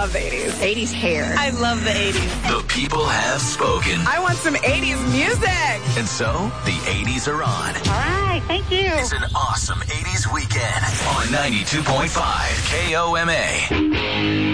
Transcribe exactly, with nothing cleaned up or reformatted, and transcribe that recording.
love the eighties. eighties hair. I love the eighties. The people have spoken. I want some eighties music. And so, the eighties are on. All right, thank you. It's an awesome eighties weekend on ninety-two point five K O M A.